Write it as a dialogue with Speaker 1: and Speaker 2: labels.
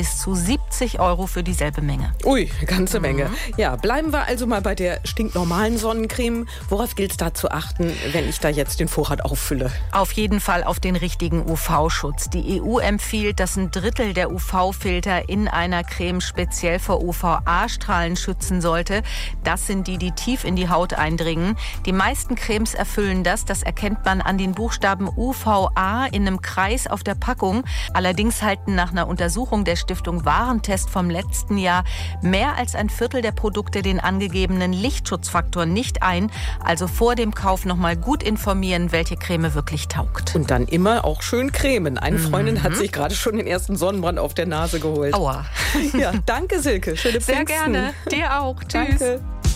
Speaker 1: bis zu 70 € für dieselbe Menge.
Speaker 2: Ui, eine ganze Menge. Ja, bleiben wir also mal bei der stinknormalen Sonnencreme. Worauf gilt es da zu achten, wenn ich da jetzt den Vorrat auffülle?
Speaker 1: Auf jeden Fall auf den richtigen UV-Schutz. Die EU empfiehlt, dass 1/3 der UV-Filter in einer Creme speziell vor UVA-Strahlen schützen sollte. Das sind die tief in die Haut eindringen. Die meisten Cremes erfüllen das. Das erkennt man an den Buchstaben UVA in einem Kreis auf der Packung. Allerdings halten nach einer Untersuchung der Stiftung Warentest vom letzten Jahr mehr als 1/4 der Produkte den angegebenen Lichtschutzfaktor nicht ein. Also vor dem Kauf noch mal gut informieren, welche Creme wirklich taugt.
Speaker 2: Und dann immer auch schön cremen. Eine Freundin hat sich gerade schon den ersten Sonnenbrand auf der Nase geholt.
Speaker 1: Aua.
Speaker 2: Ja, danke Silke. Schöne Pfingsten.
Speaker 1: Sehr gerne. Dir auch. Tschüss.
Speaker 2: Danke.